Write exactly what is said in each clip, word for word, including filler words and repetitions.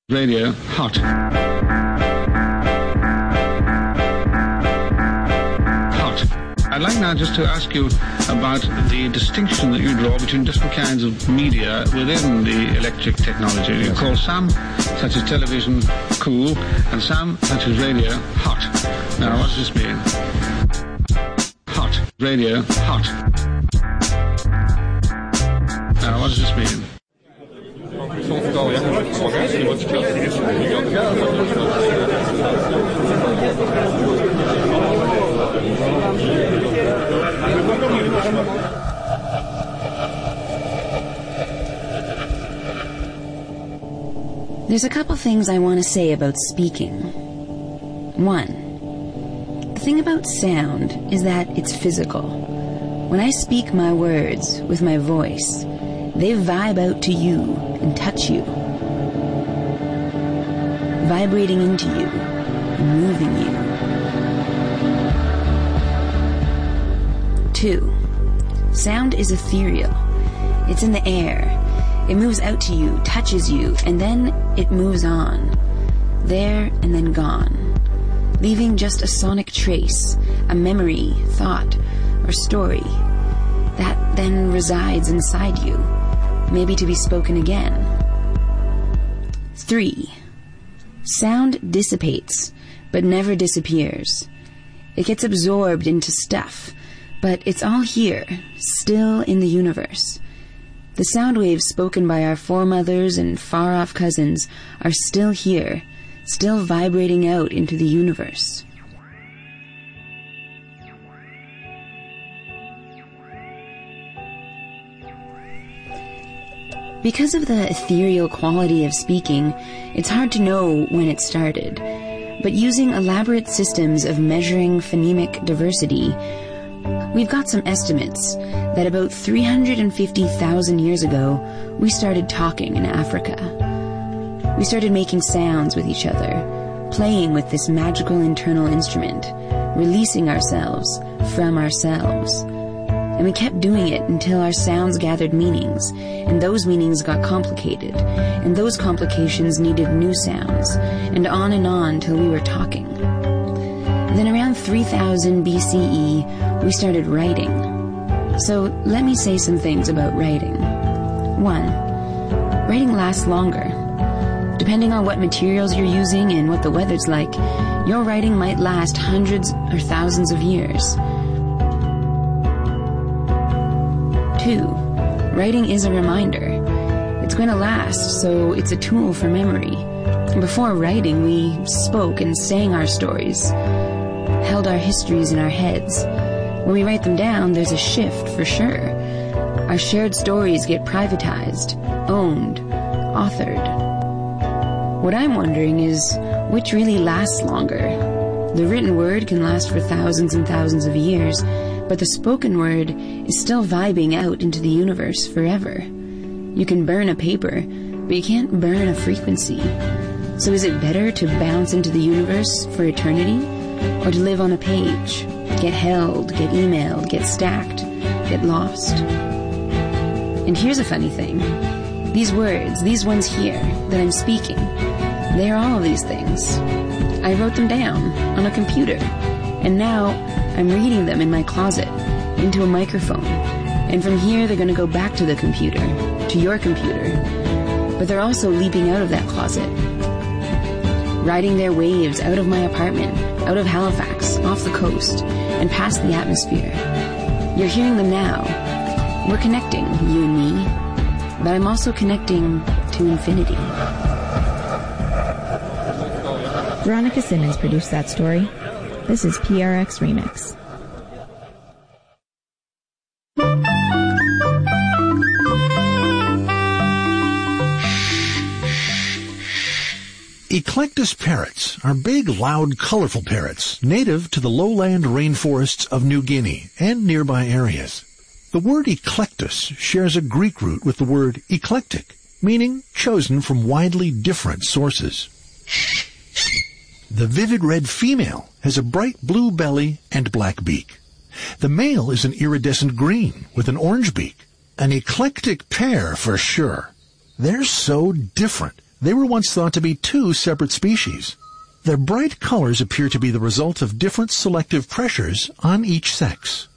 Radio hot. Hot. I'd like now just to ask you about the distinction that you draw between different kinds of media within the electric technology. You call some, such as television, cool, and some, such as radio, hot. Now, what does this mean? Hot. Radio, hot. Now, what does this mean? There's a couple things I want to say about speaking. One, the thing about sound is that it's physical. When I speak my words with my voice, they vibe out to you and touch you, vibrating into you and moving you. Two, sound is ethereal. It's in the air. It moves out to you, touches you, and then it moves on. There and then gone, leaving just a sonic trace, a memory, thought, or story that then resides inside you, maybe to be spoken again. Three, sound dissipates, but never disappears. It gets absorbed into stuff, but it's all here, still in the universe. The sound waves spoken by our foremothers and far-off cousins are still here, still vibrating out into the universe. Because of the ethereal quality of speaking, it's hard to know when it started. But using elaborate systems of measuring phonemic diversity, we've got some estimates that about three hundred fifty thousand years ago, we started talking in Africa. We started making sounds with each other, playing with this magical internal instrument, releasing ourselves from ourselves. And we kept doing it until our sounds gathered meanings, and those meanings got complicated, and those complications needed new sounds, and on and on till we were talking. Then around three thousand B C E, we started writing. So let me say some things about writing. One, writing lasts longer. Depending on what materials you're using and what the weather's like, your writing might last hundreds or thousands of years. Two, writing is a reminder. It's going to last, so it's a tool for memory. Before writing, we spoke and sang our stories, held our histories in our heads. When we write them down, there's a shift for sure. Our shared stories get privatized, owned, authored. What I'm wondering is, which really lasts longer? The written word can last for thousands and thousands of years, but the spoken word is still vibing out into the universe forever. You can burn a paper, but you can't burn a frequency. So is it better to bounce into the universe for eternity, or to live on a page? Get held, get emailed, get stacked, get lost. And here's a funny thing. These words, these ones here that I'm speaking, they are all of these things. I wrote them down on a computer, and now I'm reading them in my closet, into a microphone. And from here they're going to go back to the computer, to your computer. But they're also leaping out of that closet, riding their waves out of my apartment, out of Halifax, off the coast, and past the atmosphere. You're hearing them now. We're connecting, you and me, but I'm also connecting to infinity. Veronica Simmons produced that story. This is P R X Remix. Eclectus parrots are big, loud, colorful parrots native to the lowland rainforests of New Guinea and nearby areas. The word eclectus shares a Greek root with the word eclectic, meaning chosen from widely different sources. The vivid red female has a bright blue belly and black beak. The male is an iridescent green with an orange beak. An eclectic pair for sure. They're so different they were once thought to be two separate species. Their bright colors appear to be the result of different selective pressures on each sex.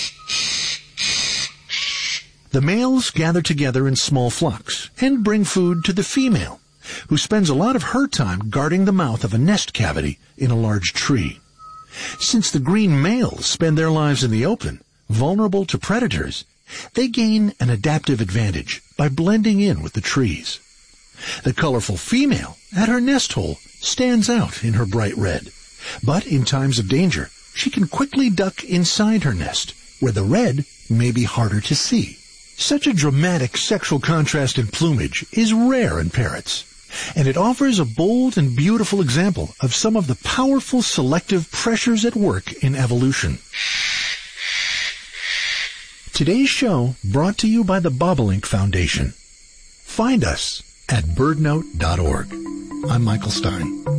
The males gather together in small flocks and bring food to the female, who spends a lot of her time guarding the mouth of a nest cavity in a large tree. Since the green males spend their lives in the open, vulnerable to predators, they gain an adaptive advantage by blending in with the trees. The colorful female at her nest hole stands out in her bright red, but in times of danger, she can quickly duck inside her nest, where the red may be harder to see. Such a dramatic sexual contrast in plumage is rare in parrots, and it offers a bold and beautiful example of some of the powerful selective pressures at work in evolution. Today's show brought to you by the Bobolink Foundation. Find us at birdnote dot org. I'm Michael Stein.